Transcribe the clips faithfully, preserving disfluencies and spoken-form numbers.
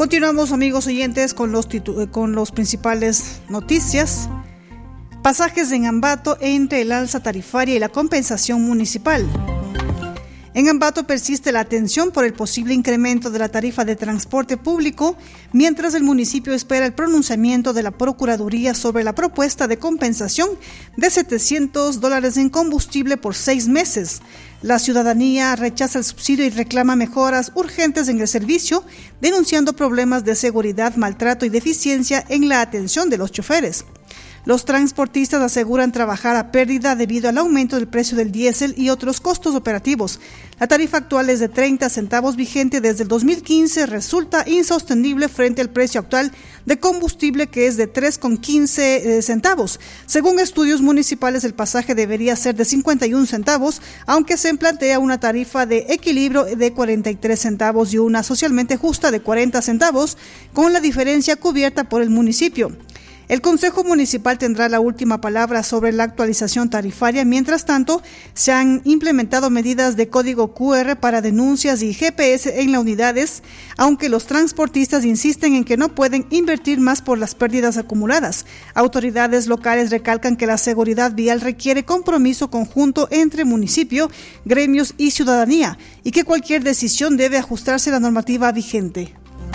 Continuamos, amigos oyentes, con los, titu- con los principales noticias. Pasajes en Ambato entre el alza tarifaria y la compensación municipal. En Ambato persiste la atención por el posible incremento de la tarifa de transporte público, mientras el municipio espera el pronunciamiento de la Procuraduría sobre la propuesta de compensación de setecientos dólares en combustible por seis meses. La ciudadanía rechaza el subsidio y reclama mejoras urgentes en el servicio, denunciando problemas de seguridad, maltrato y deficiencia en la atención de los choferes. Los transportistas aseguran trabajar a pérdida debido al aumento del precio del diésel y otros costos operativos. La tarifa actual es de treinta centavos, vigente desde el dos mil quince, resulta insostenible frente al precio actual de combustible, que es de tres con quince centavos. Según estudios municipales, el pasaje debería ser de cincuenta y un centavos, aunque se plantea una tarifa de equilibrio de cuarenta y tres centavos y una socialmente justa de cuarenta centavos, con la diferencia cubierta por el municipio. El Consejo Municipal tendrá la última palabra sobre la actualización tarifaria. Mientras tanto, se han implementado medidas de código cu erre para denuncias y ge pe ese en las unidades, aunque los transportistas insisten en que no pueden invertir más por las pérdidas acumuladas. Autoridades locales recalcan que la seguridad vial requiere compromiso conjunto entre municipio, gremios y ciudadanía, y que cualquier decisión debe ajustarse a la normativa vigente.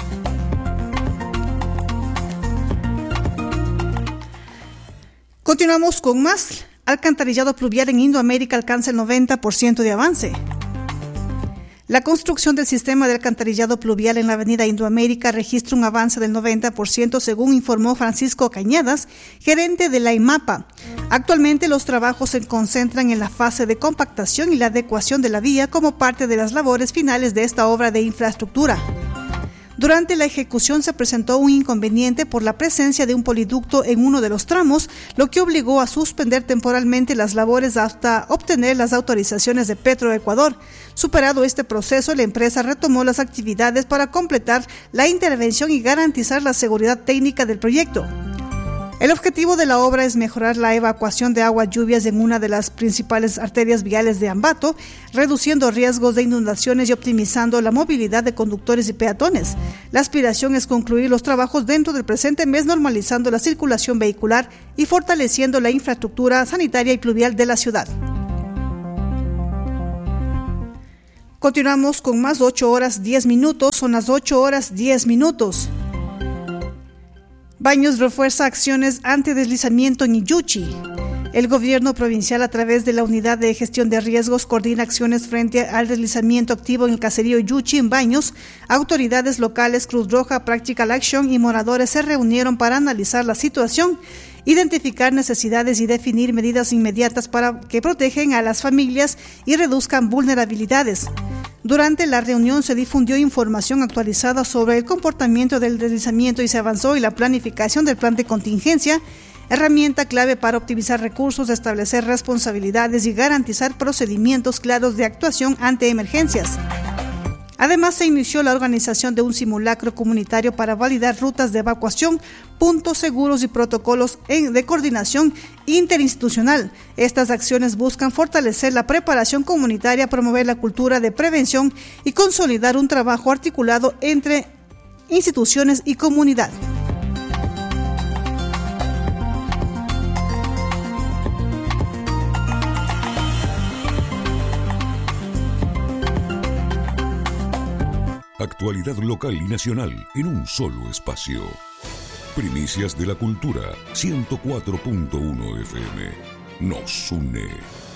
Continuamos con más. Alcantarillado pluvial en Indoamérica alcanza el noventa por ciento de avance. La construcción del sistema de alcantarillado pluvial en la avenida Indoamérica registra un avance del noventa por ciento, según informó Francisco Cañadas, gerente de la IMAPA. Actualmente los trabajos se concentran en la fase de compactación y la adecuación de la vía como parte de las labores finales de esta obra de infraestructura. Durante la ejecución se presentó un inconveniente por la presencia de un poliducto en uno de los tramos, lo que obligó a suspender temporalmente las labores hasta obtener las autorizaciones de Petroecuador. Superado este proceso, la empresa retomó las actividades para completar la intervención y garantizar la seguridad técnica del proyecto. El objetivo de la obra es mejorar la evacuación de aguas lluvias en una de las principales arterias viales de Ambato, reduciendo riesgos de inundaciones y optimizando la movilidad de conductores y peatones. La aspiración es concluir los trabajos dentro del presente mes, normalizando la circulación vehicular y fortaleciendo la infraestructura sanitaria y pluvial de la ciudad. Continuamos con más. Ocho horas diez minutos, son las ocho horas diez minutos. Baños refuerza acciones antideslizamiento en Iyuchi. El gobierno provincial, a través de la Unidad de Gestión de Riesgos, coordina acciones frente al deslizamiento activo en el caserío Iyuchi, en Baños. Autoridades locales, Cruz Roja, Practical Action y moradores se reunieron para analizar la situación, identificar necesidades y definir medidas inmediatas para que protejan a las familias y reduzcan vulnerabilidades. Durante la reunión se difundió información actualizada sobre el comportamiento del deslizamiento y se avanzó en la planificación del plan de contingencia, herramienta clave para optimizar recursos, establecer responsabilidades y garantizar procedimientos claros de actuación ante emergencias. Además, se inició la organización de un simulacro comunitario para validar rutas de evacuación, puntos seguros y protocolos de coordinación interinstitucional. Estas acciones buscan fortalecer la preparación comunitaria, promover la cultura de prevención y consolidar un trabajo articulado entre instituciones y comunidad. Actualidad local y nacional en un solo espacio. Primicias de la Cultura, ciento cuatro punto uno F M. Nos une.